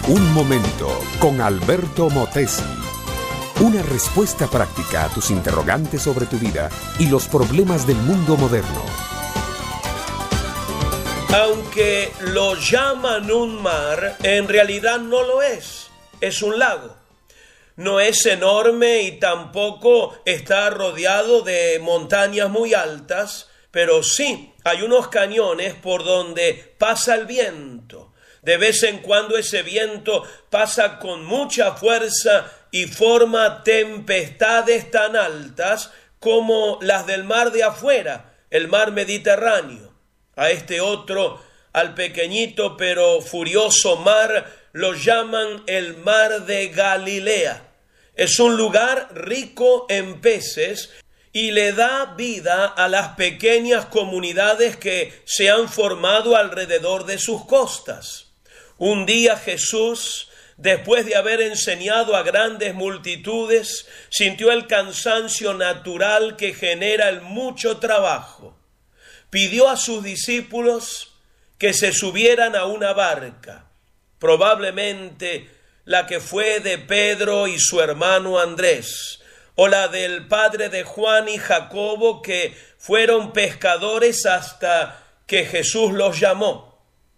Un momento con Alberto Motesi. Una respuesta práctica a tus interrogantes sobre tu vida y los problemas del mundo moderno. Aunque lo llaman un mar, en realidad no lo es. Es un lago. No es enorme y tampoco está rodeado de montañas muy altas, pero sí hay unos cañones por donde pasa el viento. De vez en cuando ese viento pasa con mucha fuerza y forma tempestades tan altas como las del mar de afuera, el mar Mediterráneo. A este otro, al pequeñito pero furioso mar, lo llaman el mar de Galilea. Es un lugar rico en peces y le da vida a las pequeñas comunidades que se han formado alrededor de sus costas. Un día Jesús, después de haber enseñado a grandes multitudes, sintió el cansancio natural que genera el mucho trabajo. Pidió a sus discípulos que se subieran a una barca, probablemente la que fue de Pedro y su hermano Andrés, o la del padre de Juan y Jacobo, que fueron pescadores hasta que Jesús los llamó.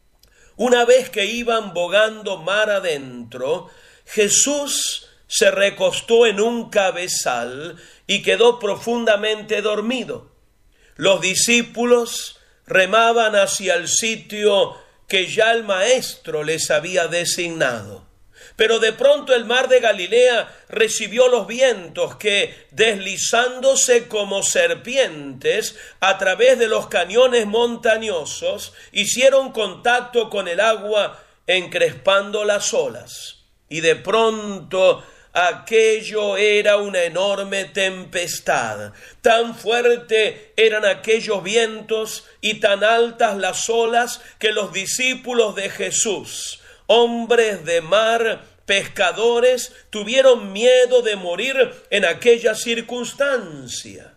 Una vez que iban bogando mar adentro, Jesús se recostó en un cabezal y quedó profundamente dormido. Los discípulos remaban hacia el sitio que ya el Maestro les había designado. Pero de pronto el mar de Galilea recibió los vientos que, deslizándose como serpientes a través de los cañones montañosos, hicieron contacto con el agua, encrespando las olas. Y de pronto aquello era una enorme tempestad. Tan fuerte eran aquellos vientos y tan altas las olas que los discípulos de Jesús, hombres de mar, pescadores, tuvieron miedo de morir en aquella circunstancia.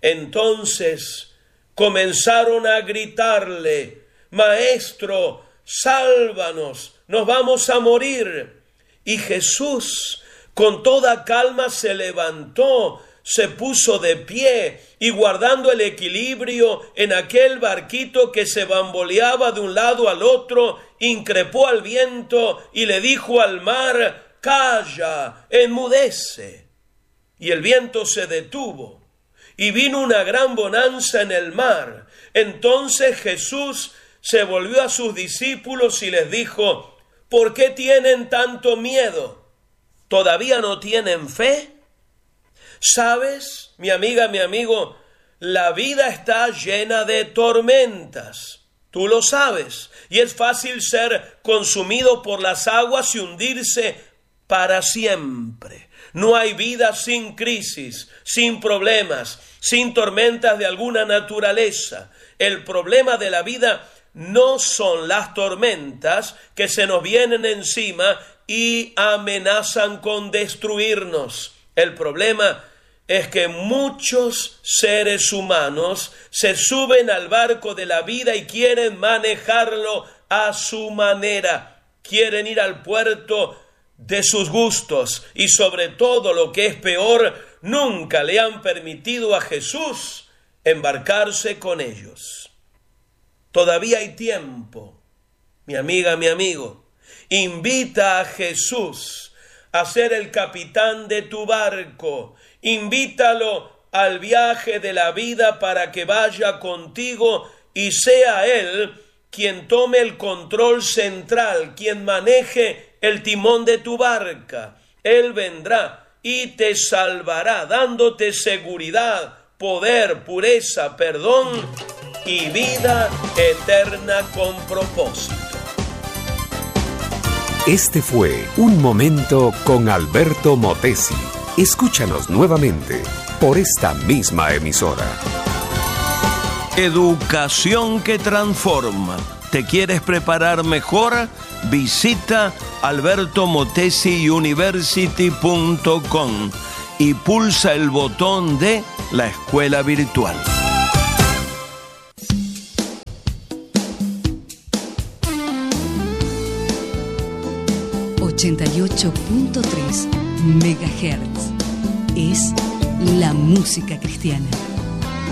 Entonces comenzaron a gritarle: Maestro, sálvanos, nos vamos a morir. Y Jesús, con toda calma, se levantó, se puso de pie y, guardando el equilibrio en aquel barquito que se bamboleaba de un lado al otro, increpó al viento y le dijo al mar: calla, enmudece. Y el viento se detuvo y vino una gran bonanza en el mar. Entonces Jesús se volvió a sus discípulos y les dijo: ¿por qué tienen tanto miedo? ¿Todavía no tienen fe? ¿Sabes, mi amiga, mi amigo? La vida está llena de tormentas. Tú lo sabes. Y es fácil ser consumido por las aguas y hundirse para siempre. No hay vida sin crisis, sin problemas, sin tormentas de alguna naturaleza. El problema de la vida no son las tormentas que se nos vienen encima y amenazan con destruirnos. El problema es que muchos seres humanos se suben al barco de la vida y quieren manejarlo a su manera. Quieren ir al puerto de sus gustos y, sobre todo, lo que es peor, nunca le han permitido a Jesús embarcarse con ellos. Todavía hay tiempo, mi amiga, mi amigo. Invita a Jesús a ser el capitán de tu barco. Invítalo al viaje de la vida para que vaya contigo y sea Él quien tome el control central, quien maneje el timón de tu barca. Él vendrá y te salvará, dándote seguridad, poder, pureza, perdón y vida eterna con propósito. Este fue Un Momento con Alberto Motesi. Escúchanos nuevamente por esta misma emisora. Educación que transforma. ¿Te quieres preparar mejor? Visita albertomotesiuniversity.com y pulsa el botón de la escuela virtual. 88.3 MHz. Es la música cristiana.